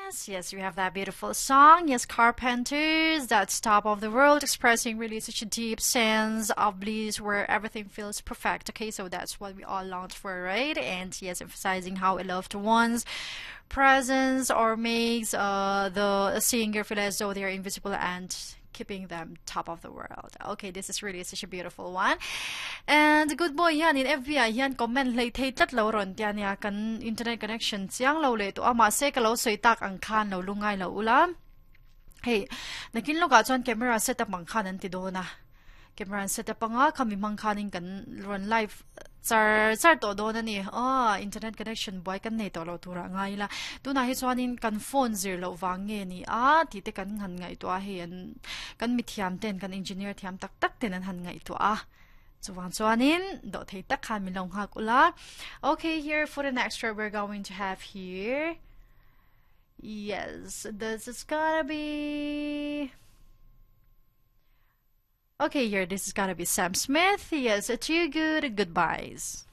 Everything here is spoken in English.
Yes, we have that beautiful song. Yes, Carpenters, that's Top of the World, expressing really such a deep sense of bliss where everything feels perfect. Okay, so that's what we all long for, right? And yes, emphasizing how a loved one's presence or makes the singer feel as though they're invisible and keeping them top of the world. Okay, this is really such a beautiful one. And good boy yan in FBI yan comment lay thay tat lo ron tian ya kan internet connection siang lo le to ama se ka lo soi tak ang khan lo lungai lo ulam. Hey, nakin lo ka chuan camera setup ang khan an ti do na. Camera setup nga kami mang khanin kan run live char to do na ni internet connection boy kan nei to lo tura ngai la tu na hi chuanin kan phone zir lo wange ni ti te kan han ngai to hi an kan mi thiam ten kan engineer thiam tak tak ten an han ngai to chuanin do thei tak khan mi long ha kula. Okay, here for the next word we're going to have here. Yes, this is gonna be okay, here, this is gonna be Sam Smith. Yes, 2 good goodbyes.